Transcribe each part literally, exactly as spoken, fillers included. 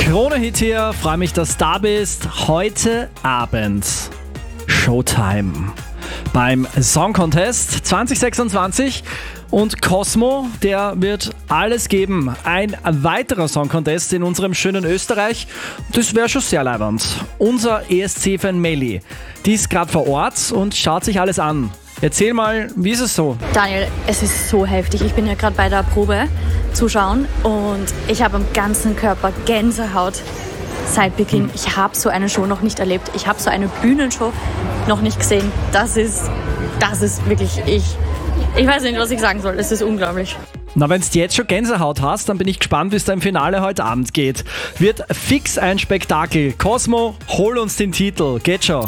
Krone-Hit hier, freue mich, dass du da bist. Heute Abend Showtime beim Song Contest zwanzig sechsundzwanzig und Cosmo, der wird alles geben. Ein weiterer Song Contest in unserem schönen Österreich, das wäre schon sehr leibend. Unser E S C-Fan Melli, die ist gerade vor Ort und schaut sich alles an. Erzähl mal, wie ist es so? Daniel, es ist so heftig. Ich bin ja gerade bei der Probe zuschauen und ich habe am ganzen Körper Gänsehaut seit Beginn. Hm. Ich habe so eine Show noch nicht erlebt. Ich habe so eine Bühnenshow noch nicht gesehen. Das ist, das ist wirklich ich. Ich weiß nicht, was ich sagen soll. Es ist unglaublich. Na, wenn du jetzt schon Gänsehaut hast, dann bin ich gespannt, wie es da im Finale heute Abend geht. Wird fix ein Spektakel. Cosmo, hol uns den Titel. Geht schon.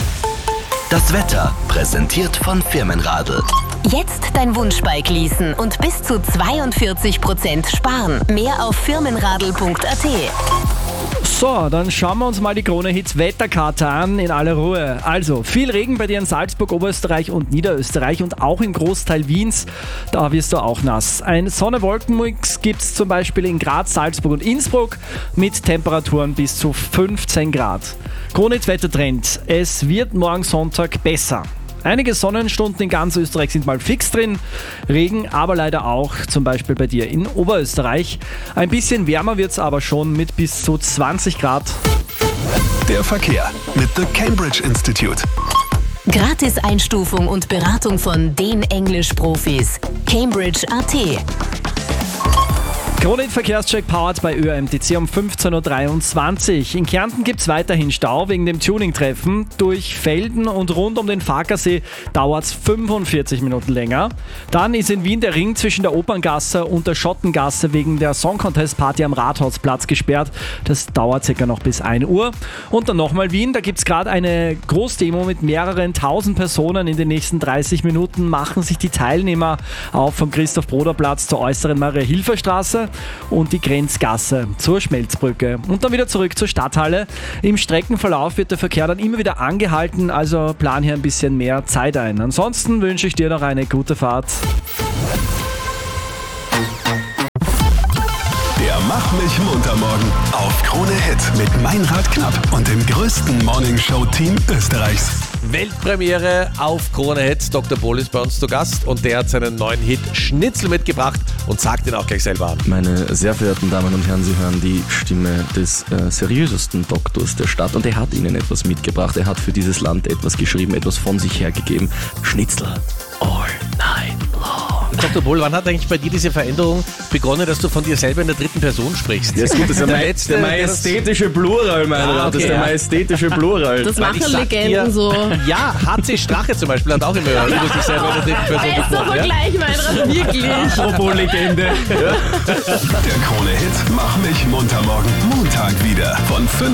Das Wetter, präsentiert von Firmenradl. Jetzt dein Wunschbike leasen und bis zu zweiundvierzig Prozent sparen. Mehr auf firmenradl punkt a t. So, dann schauen wir uns mal die Krone-Hits Wetterkarte an in aller Ruhe. Also, viel Regen bei dir in Salzburg, Oberösterreich und Niederösterreich und auch im Großteil Wiens. Da wirst du auch nass. Ein Sonne-Wolken-Mix gibt es zum Beispiel in Graz, Salzburg und Innsbruck mit Temperaturen bis zu fünfzehn Grad. Krone-Hits Wettertrend. Es wird morgen Sonntag besser. Einige Sonnenstunden in ganz Österreich sind mal fix drin. Regen aber leider auch, zum Beispiel bei dir in Oberösterreich. Ein bisschen wärmer wird es aber schon mit bis zu zwanzig Grad. Der Verkehr mit The Cambridge Institute. Gratis-Einstufung und Beratung von den Englisch-Profis. Cambridge punkt a t. Krone-Hit-Verkehrscheck powered bei Ö M T C um fünfzehn Uhr dreiundzwanzig. In Kärnten gibt es weiterhin Stau wegen dem Tuning-Treffen. Durch Felden und rund um den Farkasee dauert es fünfundvierzig Minuten länger. Dann ist in Wien der Ring zwischen der Operngasse und der Schottengasse wegen der Song-Contest-Party am Rathausplatz gesperrt. Das dauert circa noch bis ein Uhr. Und dann nochmal Wien, da gibt es gerade eine Großdemo mit mehreren tausend Personen. In den nächsten dreißig Minuten machen sich die Teilnehmer auf vom Christoph-Broder-Platz zur äußeren Maria-Hilfer-Straße und die Grenzgasse zur Schmelzbrücke. Und dann wieder zurück zur Stadthalle. Im Streckenverlauf wird der Verkehr dann immer wieder angehalten, also plan hier ein bisschen mehr Zeit ein. Ansonsten wünsche ich dir noch eine gute Fahrt. Der Mach mich munter morgen auf Krone Hit mit Meinrad Knapp und dem größten Morning-Show-Team Österreichs. Weltpremiere auf Krone Hit. Doktor Bohl ist bei uns zu Gast und der hat seinen neuen Hit Schnitzel mitgebracht und sagt ihn auch gleich selber an. Meine sehr verehrten Damen und Herren, Sie hören die Stimme des äh, seriösesten Doktors der Stadt und er hat Ihnen etwas mitgebracht. Er hat für dieses Land etwas geschrieben, etwas von sich hergegeben. Schnitzel all night long. Doktor Bohl, wann hat eigentlich bei dir diese Veränderung begonnen, dass du von dir selber in der dritten Person sprichst? Ja, ist gut, das ist der, der, letzte, der majestätische Plural, mein ah, Rat. okay, Das ist der ja. majestätische Plural. Das machen Legenden dir, so. Ja, H C Strache zum Beispiel hat auch immer über sich selber in der dritten Person Bester gesprochen. Vergleich, Meinrad, wirklich. Apropos Legende. Der Krone Hit Mach mich munter morgen Montag wieder von fünf